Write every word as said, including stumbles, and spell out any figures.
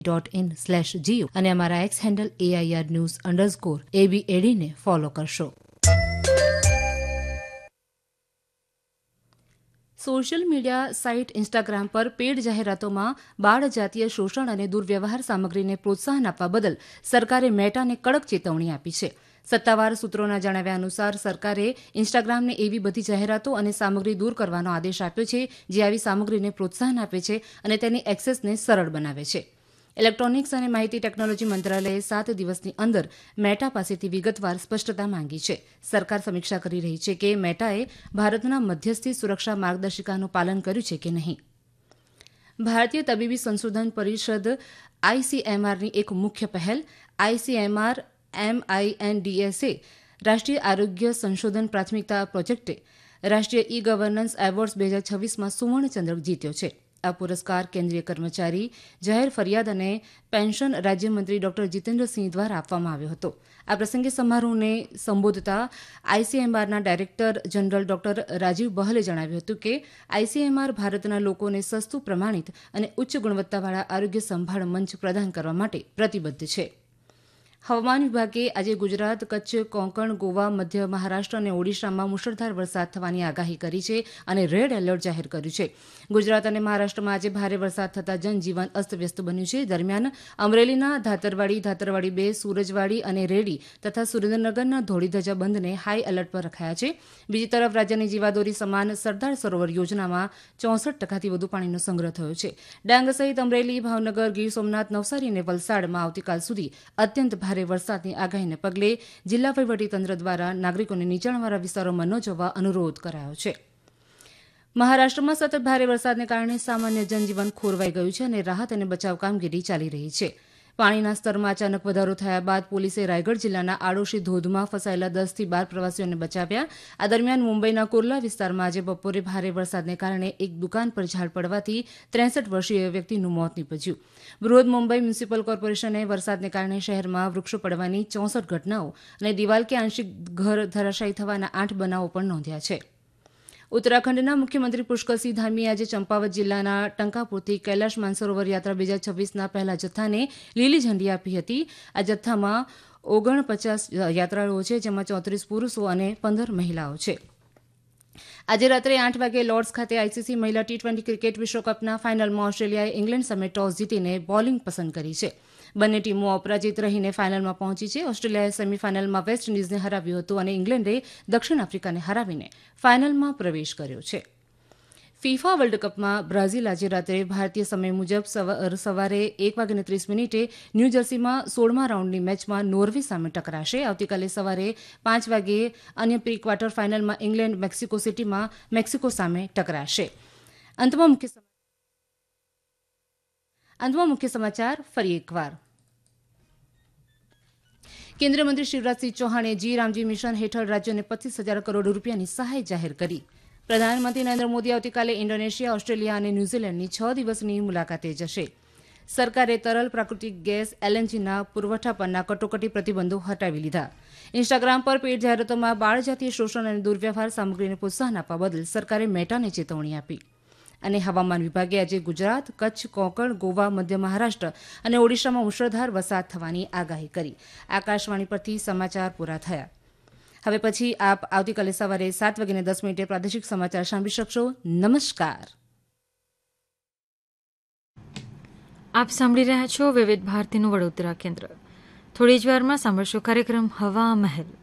Dot in slash Jio અને અમારા x handle AIR news underscore એબી એડીને follow કરશો. સોશિયલ મીડિયા સાઇટ ઇન્સ્ટાગ્રામ પર pad જાહેરાતોમાં બાળ જાતીય શોષણ અને દુર્વ્યવહાર સામગ્રીને પ્રોત્સાહન આપવા બદલ સરકારે મેટાને કડક ચેતવણી આપી છે. સત્તાવાર સૂત્રોના જણાવ્યા અનુસાર સરકારે ઇન્સ્ટાગ્રામને એવી બધી જાહેરાતો અને સામગ્રી દૂર કરવાનો આદેશ આપ્યો છે જે આવી સામગ્રીને પ્રોત્સાહન આપે છે અને તેની એક્સેસને સરળ બનાવે છે. ઇલેક્ટ્રોનિક્સ અને માહિતી ટેકનોલોજી મંત્રાલયે સાત દિવસની અંદર મેટા પાસેથી વિગતવાર સ્પષ્ટતા માંગી છે. સરકાર સમીક્ષા કરી રહી છે કે મેટાએ ભારતના મધ્યસ્થી સુરક્ષા માર્ગદર્શિકાનું પાલન કર્યું છે કે નહીં. ભારતીય તબીબી સંશોધન પરિષદ આઈસીએમઆરની એક મુખ્ય પહેલ આઈસીએમઆર એમઆઈએનડીએસે રાષ્ટ્રીય આરોગ્ય સંશોધન પ્રાથમિકતા પ્રોજેક્ટે રાષ્ટ્રીય ઈ ગવર્નન્સ એવોર્ડ્સ બે હજાર છવ્વીસમાં સુવર્ણચંદ્રક જીત્યો છે. આ પુરસ્કાર કેન્દ્રીય કર્મચારી, જાહેર ફરિયાદ અને પેન્શન રાજ્યમંત્રી ડોક્ટર જીતેન્દ્રસિંહ દ્વારા આપવામાં આવ્યો હતો. આ પ્રસંગે સમારોહને સંબોધતા આઈસીએમઆરના ડાયરેક્ટર જનરલ ડોક્ટર રાજીવ બહલે જણાવ્યું હતું કે આઈસીએમઆર ભારતના લોકોને સસ્તું, પ્રમાણિત અને ઉચ્ચ ગુણવત્તાવાળા આરોગ્ય સંભાળ મંચ પ્રદાન કરવા માટે પ્રતિબદ્ધ છે. હવામાન વિભાગે આજે ગુજરાત, કચ્છ, કોંકણ, ગોવા, મધ્ય મહારાષ્ટ્ર અને ઓડિશામાં મુશળધાર વરસાદ થવાની આગાહી કરી છે અને રેડ એલર્ટ જાહેર કર્યું છે. ગુજરાત અને મહારાષ્ટ્રમાં આજે ભારે વરસાદ થતાં જનજીવન અસ્તવ્યસ્ત બન્યું છે. દરમિયાન અમરેલીના ધાતરવાડી, ધાતરવાડી બે, સુરજવાડી અને રેડી તથા સુરેન્દ્રનગરના ધોળીધજા બંધને હાઈ એલર્ટ પર રખાયા છે. બીજી તરફ રાજ્યની જીવાદોરી સમાન સરદાર સરોવર યોજનામાં ચોસઠ ટકાથી વધુ પાણીનો સંગ્રહ થયો છે. ડાંગ સહિત અમરેલી, ભાવનગર, ગીર સોમનાથ, નવસારી અને વલસાડમાં આવતીકાલ સુધી અત્યંત ભારે વરસાદની આગાહીને પગલે જિલ્લા વહીવટીતંત્ર દ્વારા નાગરિકોને નીચાણવાળા વિસ્તારોમાં ન જવા અનુરોધ કરાયો છે. મહારાષ્ટ્રમાં સતત ભારે વરસાદને કારણે સામાન્ય જનજીવન ખોરવાઈ ગયું છે અને રાહત અને બચાવ કામગીરી ચાલી રહી છે. પાણીના સ્તરમાં અચાનક વધારો થયા બાદ પોલીસે રાયગઢ જિલ્લાના આડોશી ધોધમાં ફસાયેલા દસથી બાર પ્રવાસીઓને બચાવ્યા. આ દરમિયાન મુંબઈના કુર્લા વિસ્તારમાં આજે બપોરે ભારે વરસાદને કારણે એક દુકાન પર ઝાડ પડવાથી ત્રેસઠ વર્ષીય વ્યક્તિનું મોત નીપજ્યું. બૃહદ મુંબઈ મ્યુનિસિપલ કોર્પોરેશને વરસાદને કારણે શહેરમાં વૃક્ષો પડવાની ચોસઠ ઘટનાઓ અને દિવાલ કે આંશિક ઘર ધરાશાયી થવાના આઠ બનાવો પણ નોંધ્યા છે. ઉત્તરાખંડના મુખ્યમંત્રી પુષ્કરસિંહ ધામીએ આજે ચંપાવત જિલ્લાના ટંકાપુરથી કૈલાશ માનસરોવર યાત્રા બે હજાર છવ્વીસના પહેલા જથ્થાને લીલી ઝંડી આપી હતી. આ જથ્થામાં ઓગણપચાસ યાત્રાળુઓ છે, જેમાં ચોત્રીસ પુરુષો અને પંદર મહિલાઓ છે. આજે રાત્રે આઠ વાગે લોર્ડ્સ ખાતે આઈસીસી મહિલા ટી ટ્વેન્ટી ક્રિકેટ વિશ્વકપના ફાઇનલમાં ઓસ્ટ્રેલિયાએ ઇંગ્લેન્ડ સામે ટોસ જીતીને બોલિંગ પસંદ કરી છે. બંને ટીમો અપરાજિત રહીને ફાઇનલમાં પહોંચી છે. ઓસ્ટ્રેલિયાએ સેમીફાઇનલમાં વેસ્ટ ઇન્ડિઝને હરાવ્યું હતું અને ઇંગ્લેન્ડે દક્ષિણ આફ્રિકાને હરાવીને ફાઇનલમાં પ્રવેશ કર્યો છે. ફિફા વર્લ્ડ કપમાં બ્રાઝિલ આજે રાત્રે ભારતીય સમય મુજબ સવારે એક વાગ્યે ત્રીસ મિનિટે ન્યૂજર્સીમાં સોળમા રાઉન્ડની મેચમાં નોર્વે સામે ટકરાશે. આવતીકાલે સવારે પાંચ વાગ્યે અન્ય પ્રી ક્વાર્ટર ફાઇનલમાં ઇંગ્લેન્ડ મેક્સિકો સિટીમાં મેક્સિકો સામે ટકરાશે. અંતમાં મુખ્ય અંતમાં મુખ્ય સમાચાર ફરી એકવાર. કેન્દ્રીય મંત્રી શિવરાજસિંહ ચૌહાણે જી રામજી મિશન હેઠળ રાજ્યોને પચીસ હજાર કરોડ રૂપિયાની સહાય જાહેર કરી. પ્રધાનમંત્રી નરેન્દ્ર મોદી આવતીકાલે ઇન્ડોનેશિયા, ઓસ્ટ્રેલિયા અને ન્યૂઝીલેન્ડની છ દિવસની મુલાકાતે જશે. સરકારે તરલ પ્રાકૃતિક ગેસ એલએનજીના પુરવઠા પરના કટોકટી પ્રતિબંધો હટાવી લીધા. ઇન્સ્ટાગ્રામ પર પેડ જાહેરાતોમાં બાળ જાતીય શોષણ અને દુર્વ્યવહાર સામગ્રીને પ્રોત્સાહન આપવા બદલ સરકારે મેટાને ચેતવણી આપી. અને હવામાન વિભાગે આજે ગુજરાત, કચ્છ, કોંકણ, ગોવા, મધ્ય મહારાષ્ટ્ર અને ઓડિશામાં મુશળધાર વરસાદ થવાની આગાહી કરી. આકાશવાણી પરથી સમાચાર પૂરા થયા. હવે પછી આપ આવતીકાલે સવારે સાત વાગ્યે દસ મિનિટે પ્રાદેશિક સમાચાર સાંભળી શકશો. નમસ્કાર. આપ સાંભળી રહ્યા છો વિવિધ ભારતીનું વડોદરા કેન્દ્ર. થોડી જ વારમાં સાંભળશો કાર્યક્રમ હવા મહેલ.